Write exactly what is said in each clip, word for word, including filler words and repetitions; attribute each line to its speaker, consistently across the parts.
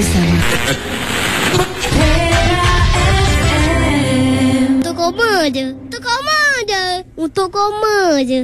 Speaker 1: bersama Untuk koma je. Untuk koma je. Untuk koma je.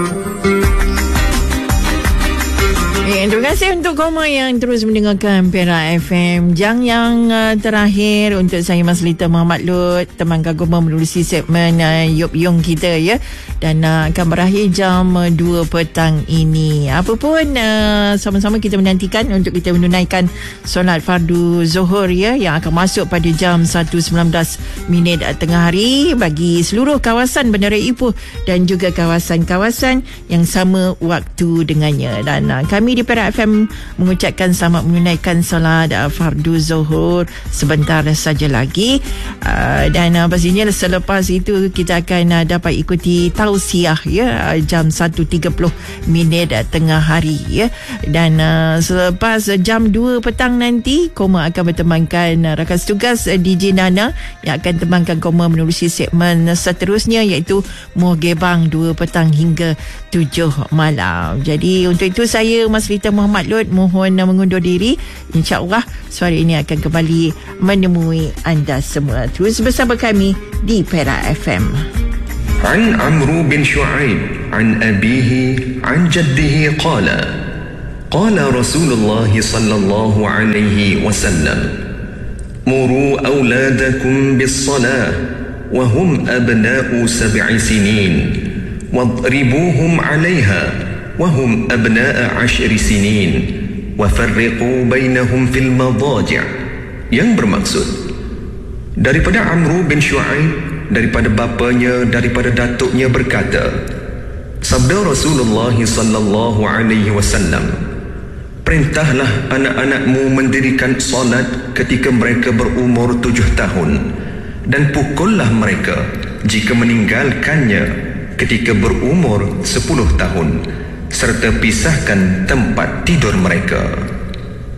Speaker 2: Eh, terima kasih untuk koma yang terus mendengarkan Perak F M. Jang yang uh, terakhir untuk saya Mas Lita Muhammad Lut, teman kagum menerusi segmen uh, Yup Yung kita ya. Dan uh, akan berakhir jam uh, dua petang ini. Apapun uh, sama-sama kita menantikan untuk kita menunaikan solat fardu Zuhur ya, yang akan masuk pada jam satu sembilan belas minit tengah hari bagi seluruh kawasan Bandar Raya Ipoh dan juga kawasan-kawasan yang sama waktu dengannya. Dan uh, kami di Perak F M mengucapkan selamat menunaikan solat uh, fardu Zuhur sebentar saja lagi. Uh, dan uh, pastinya selepas itu kita akan uh, dapat ikuti tausiah ya, uh, jam satu tiga puluh minit uh, tengah hari ya. Dan uh, selepas uh, jam dua petang nanti Koma akan bertemankan uh, rakan tugas uh, D J Nana yang akan temankan Koma menerusi segmen uh, seterusnya, iaitu Muhgebang dua petang hingga tujuh malam. Jadi untuk itu saya Mas Rita Muhammad Lut mohon mengundur diri. InsyaAllah suara ini akan kembali menemui anda semua. Terus bersama kami di Perak F M.
Speaker 3: عن عمرو بن شعيب عن أبيه عن جده قال قال رسول الله صلى الله عليه وسلم مروا أولادكم بالصلاة وهم أبناء سبع سنين واضربوهم عليها وهم أبناء عشر سنين وفرقوا بينهم في المضاجع. Yang bermaksud daripada Amru bin Shu'aib, daripada bapanya, daripada datuknya berkata, sabda Rasulullah sallallahu alaihi wasallam, perintahlah anak-anakmu mendirikan solat ketika mereka berumur tujuh tahun dan pukullah mereka jika meninggalkannya ketika berumur sepuluh tahun, serta pisahkan tempat tidur mereka.